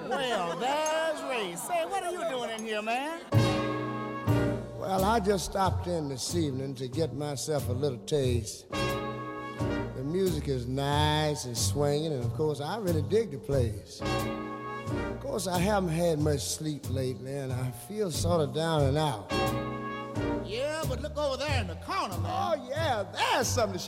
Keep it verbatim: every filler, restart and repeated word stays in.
Well, there's Ray. Say, what are you doing in here, man? Well, I just stopped in this evening to get myself a little taste. The music is nice and swinging, and of course, I really dig the place. Of course, I haven't had much sleep lately, and I feel sort of down and out. Yeah, but look over there in the corner, man. Oh, yeah, there's something to